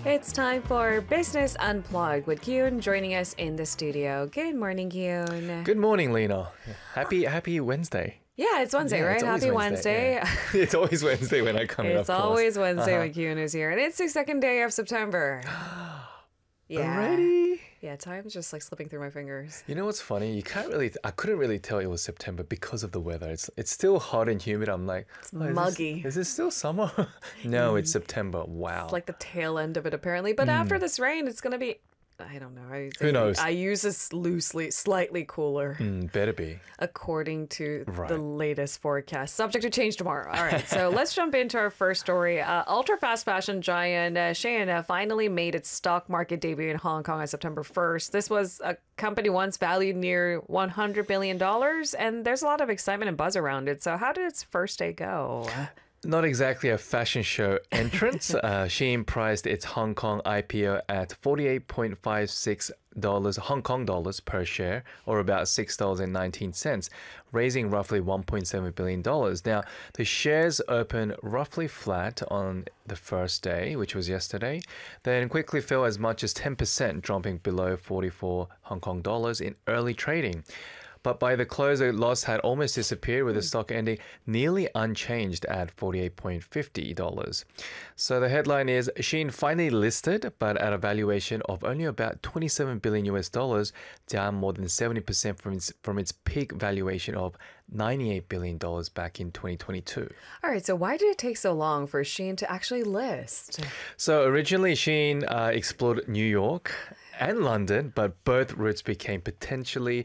It's time for Business Unplugged with Kyun joining us in the studio. Good morning, Kyun. Good morning, Lena. Happy Wednesday. Yeah, it's Wednesday, Yeah, right? it's always Happy Wednesday. yeah. It's always Wednesday when I come in, of It's course. always Wednesday Uh-huh. when Kyun is here. And it's the second day of September. Yeah. Already? Yeah, time's just like slipping through my fingers. You know what's funny? I couldn't really tell it was September because of the weather. It's still hot and humid. I'm like, it's muggy. Is it still summer? No, it's September. Wow. It's like the tail end of it, apparently. But after this rain, it's going to be, I don't know. Who knows? I use this loosely, slightly cooler. Better be. According to Right. the latest forecast. Subject to change tomorrow. All right, so let's jump into our first story. Ultra fast fashion giant Shein finally made its stock market debut in Hong Kong on September 1st. This was a company once valued near $100 billion, and there's a lot of excitement and buzz around it. So how did its first day go? Not exactly a fashion show entrance. Shein priced its Hong Kong IPO at $48.56 Hong Kong dollars per share, or about $6.19, raising roughly $1.7 billion. Now, the shares opened roughly flat on the first day, which was yesterday, then quickly fell as much as 10%, dropping below 44 Hong Kong dollars in early trading. But by the close, the loss had almost disappeared, with the stock ending nearly unchanged at $48.50. So the headline is Shein finally listed, but at a valuation of only about 27 billion US dollars, down more than 70% from its peak valuation of $98 billion back in 2022. All right, so why did it take so long for Shein to actually list? So originally, Shein explored New York and London, but both routes became politically,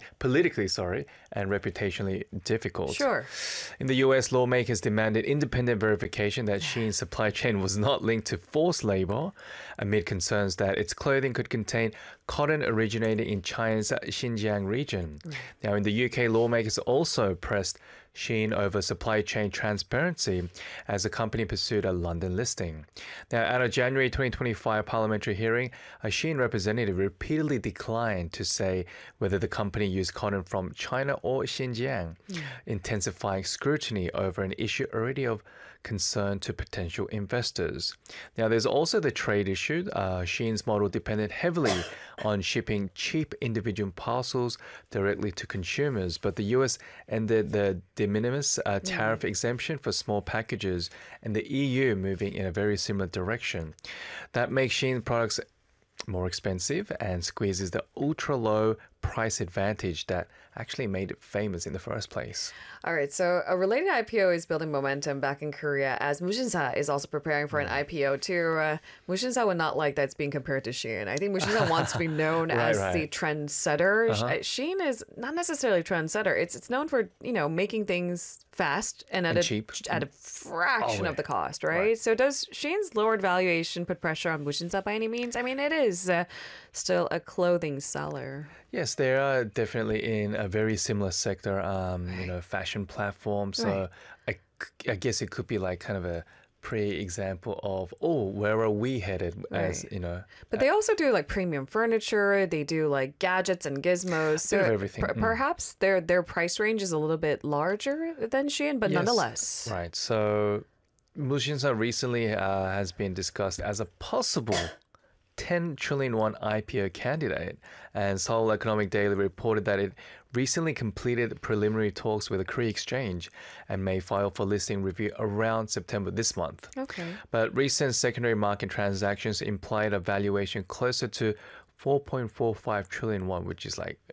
and reputationally difficult. Sure. In the US, lawmakers demanded independent verification that Shein's supply chain was not linked to forced labor, amid concerns that its clothing could contain cotton originating in China's Xinjiang region. Now, in the UK, lawmakers also pressed Shein over supply chain transparency as the company pursued a London listing. Now, at a January 2025 parliamentary hearing, a Shein representative repeatedly declined to say whether the company used cotton from China or Xinjiang, intensifying scrutiny over an issue already of concern to potential investors. Now, there's also the trade issue. Shein's model depended heavily on shipping cheap individual parcels directly to consumers, but the US ended the de minimis tariff exemption for small packages, and the EU moving in a very similar direction. That makes Shein products more expensive and squeezes the ultra low price advantage that actually made it famous in the first place. All right, so a related IPO is building momentum back in Korea as Musinsa is also preparing for an IPO too. Musinsa would not like that it's being compared to Shein. I think Musinsa wants to be known as the trendsetter. Shein is not necessarily a trendsetter. It's known for, making things fast and at cheap. At a fraction of the cost, right? So does Shein's lowered valuation put pressure on Musinsa by any means? I mean, it is still a clothing seller. Yes, they are definitely in a very similar sector, fashion platform. So I guess it could be like kind of a pre-example of, where are we headed as, But they also do like premium furniture. They do like gadgets and gizmos. So bit of everything. Perhaps their price range is a little bit larger than Shein, but nonetheless. Right. So Musinsa recently has been discussed as a possible 10 trillion won IPO candidate, and Seoul Economic Daily reported that it recently completed preliminary talks with the Korea Exchange and may file for listing review around September this month. Okay. But recent secondary market transactions implied a valuation closer to 4.45 trillion won, which is like,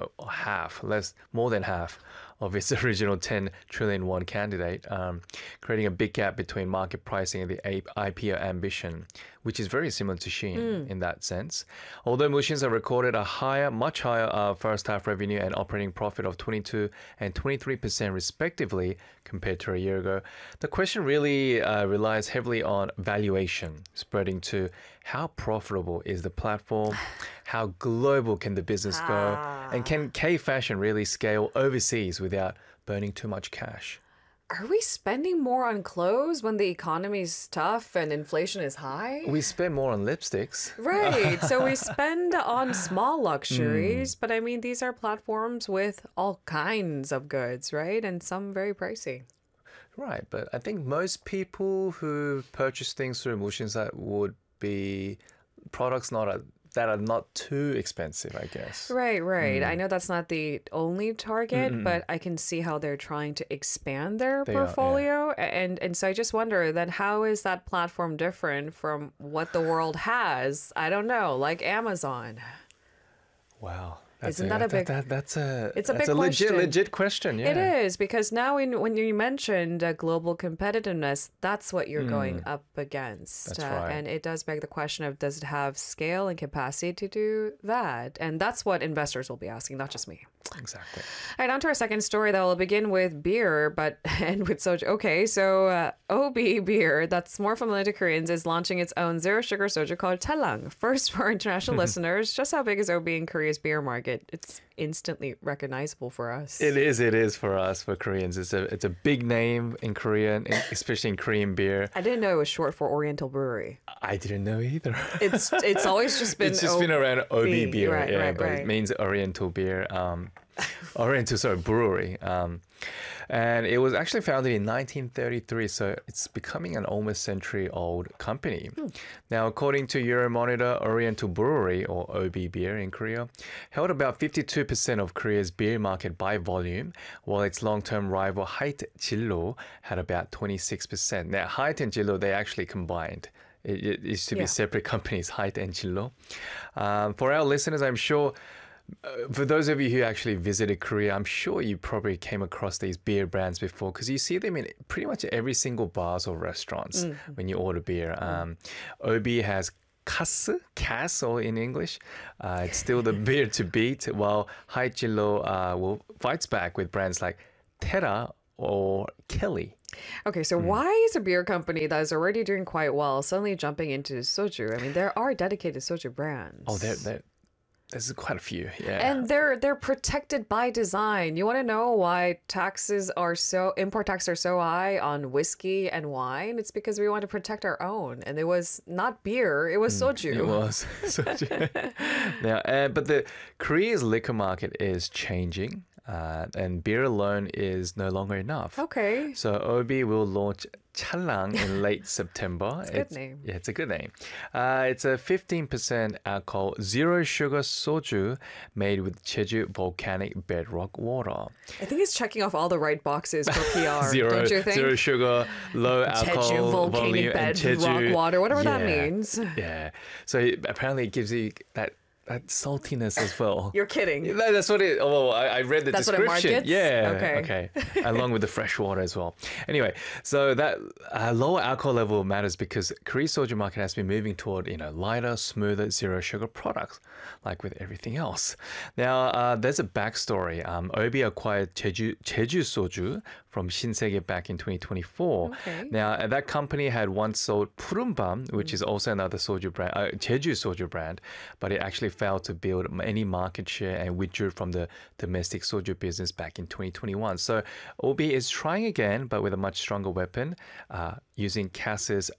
more than half of its original 10 trillion won candidate, creating a big gap between market pricing and the IPO ambition, which is very similar to Shein in that sense. Although Musinsa recorded a much higher first half revenue and operating profit of 22 and 23% respectively compared to a year ago, the question really relies heavily on valuation, spreading to how profitable is the platform, how global can the business go, and can K-Fashion really scale overseas without burning too much cash? Are we spending more on clothes when the economy's tough and inflation is high? We spend more on lipsticks. Right. So we spend on small luxuries, but I mean, these are platforms with all kinds of goods, right? And some very pricey. Right. But I think most people who purchase things through Musinsa would be products that are not too expensive, I guess. Right. I know that's not the only target, but I can see how they're trying to expand their They are, yeah. portfolio. And so I just wonder then how is that platform different from what the world has? I don't know, like Amazon. Wow. Isn't that a big- That's a It's a that's big question. legit question. Yeah. It is because now when you mentioned global competitiveness, that's what you're going up against. That's right. And it does beg the question of does it have scale and capacity to do that? And that's what investors will be asking, not just me. Exactly. All right, on to our second story that will begin with beer, but end with soju. Okay, so OB Beer, that's more familiar to Koreans, is launching its own zero sugar soju called Chalang. First, for our international listeners, just how big is OB in Korea's beer market? It's instantly recognizable for us. It is for us, for Koreans. It's a big name in Korean, especially in Korean beer. I didn't know it was short for Oriental Brewery. I didn't know either. It's always just been It's just been around OB beer, right, but right. it means Oriental beer. Brewery. And it was actually founded in 1933, so it's becoming an almost century-old company. Now, according to Euromonitor, Oriental Brewery, or OB Beer in Korea, held about 52% of Korea's beer market by volume, while its long-term rival Haitt Jillo had about 26%. Now, Haitt and Jillo, they actually combined. It used to be Yeah. separate companies, Haitt and Jillo. For our listeners, I'm sure for those of you who actually visited Korea, I'm sure you probably came across these beer brands before because you see them in pretty much every single bars or restaurants when you order beer. OB has Cass, or in English. It's still the beer to beat, while Haijilo fights back with brands like Terra or Kelly. Okay, so why is a beer company that is already doing quite well suddenly jumping into soju? I mean, there are dedicated soju brands. Oh, there's quite a few, yeah. And they're protected by design. You want to know why import taxes are so high on whiskey and wine? It's because we want to protect our own. And it was not beer, it was soju. It was soju. Now, but Korea's liquor market is changing, and beer alone is no longer enough. Okay. So OB will launch Chalang in late September. It's a good name. Yeah, it's a good name. It's a 15% alcohol, zero sugar soju made with Jeju volcanic bedrock water. I think it's checking off all the right boxes for PR, don't you think? Zero sugar, low alcohol, Jeju volcanic volume, and bedrock Jeju. water, whatever that Yeah, means. Yeah. So apparently it gives you that saltiness as well. You're kidding. That's what it. Oh, I read the That's what it description. markets? Yeah. Okay. Along with the fresh water as well. Anyway, so that lower alcohol level matters because Korea's soju market has been moving toward lighter, smoother, zero sugar products, like with everything else. Now, there's a backstory. OB acquired Jeju Soju from Shinsegae back in 2024. Okay. Now, that company had once sold Purumbam, which is also another soju brand, Jeju soju brand, but it actually failed to build any market share and withdrew from the domestic soju business back in 2021. So OB is trying again, but with a much stronger weapon, using Cass's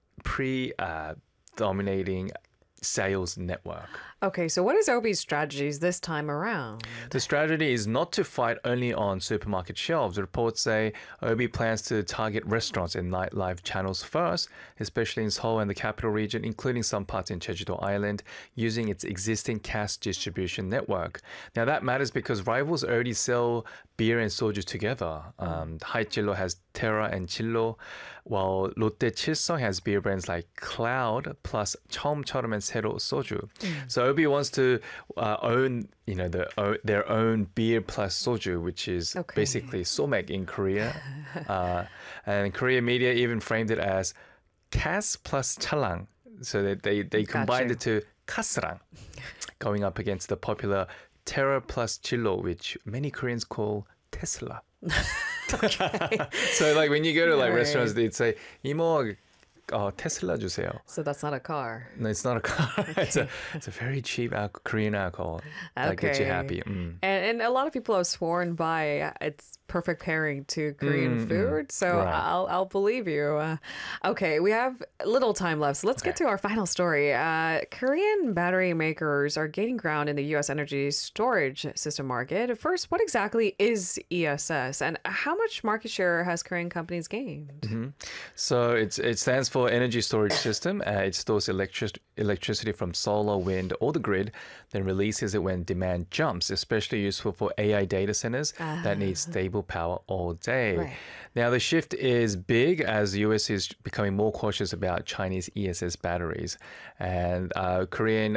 dominating sales network. Okay, so what is OB's strategies this time around? The strategy is not to fight only on supermarket shelves. Reports say OB plans to target restaurants and nightlife channels first, especially in Seoul and the capital region, including some parts in Jeju-do Island, using its existing Cass distribution network. Now that matters because rivals already sell beer and soju together. Haijilo has Terra and Jillo, while Lotte Chilsung has beer brands like Cloud plus 처음처럼 and 새로 soju. So OB wants to own, their own beer plus soju, which is basically somek in Korea. And Korean media even framed it as Cass plus Chalang. So that they combined it to Kassrang, going up against the popular Terra plus Jillo, which many Koreans call Tesla. So like when you go to restaurants, they'd say 이모 Tesla 주세요. So that's not a car. No, it's not a car. It's a very cheap Korean alcohol that gets you happy. And a lot of people have sworn by its perfect pairing to Korean food. So Right. I'll believe you. Okay, we have little time left. So let's get to our final story. Korean battery makers are gaining ground in the U.S. energy storage system market. First, what exactly is ESS and how much market share has Korean companies gained? So it stands for Energy Storage System. It stores electricity from solar, wind, or the grid, then releases it when demand jumps, especially useful for AI data centers that need stable power all day. Right. Now, the shift is big as the US is becoming more cautious about Chinese ESS batteries. And Korean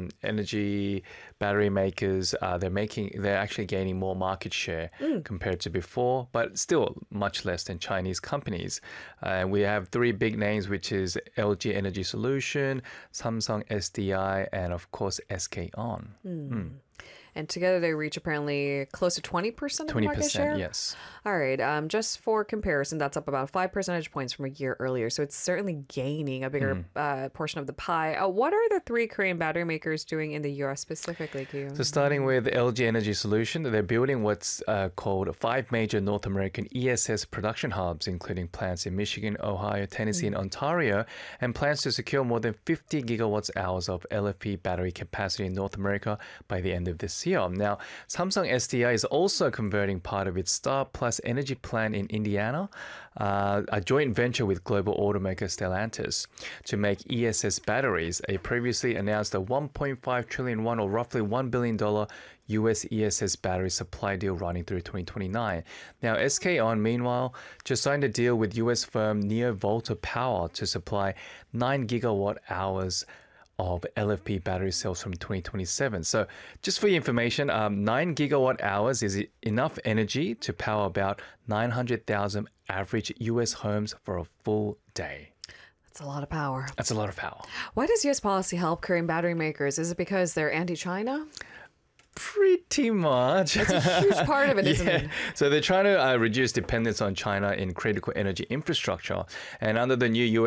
energy battery makers, they're actually gaining more market share compared to before, but still much less than Chinese companies. We have three big names, which is LG Energy Solution, Samsung SDI, and of course SK On. And together they reach apparently close to 20% of the market share? 20%, yes. All right. Just for comparison, that's up about 5 percentage points from a year earlier. So it's certainly gaining a bigger portion of the pie. What are the three Korean battery makers doing in the U.S. specifically, Kyu? So starting with LG Energy Solution, they're building what's called 5 major North American ESS production hubs, including plants in Michigan, Ohio, Tennessee, and Ontario, and plans to secure more than 50 gigawatts hours of LFP battery capacity in North America by the end of this year. Now, Samsung SDI is also converting part of its Star Plus energy plant in Indiana, a joint venture with global automaker Stellantis, to make ESS batteries. They previously announced a 1.5 trillion won, or roughly $1 billion US ESS battery supply deal running through 2029. Now, SK On, meanwhile, just signed a deal with US firm NeoVolta Power to supply 9 gigawatt hours of LFP battery cells from 2027. So just for your information, 9 gigawatt hours is enough energy to power about 900,000 average US homes for a full day. That's a lot of power. That's a lot of power. Why does U.S. policy help Korean battery makers? Is it because they're anti-China? Pretty much. That's a huge part of it, isn't it? So they're trying to reduce dependence on China in critical energy infrastructure. And under the new